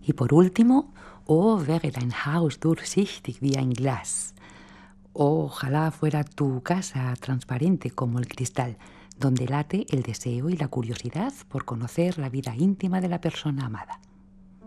Y por último, oh, wäre dein Haus durchsichtig wie ein Glas. Oh, ojalá fuera tu casa transparente como el cristal, donde late el deseo y la curiosidad por conocer la vida íntima de la persona amada.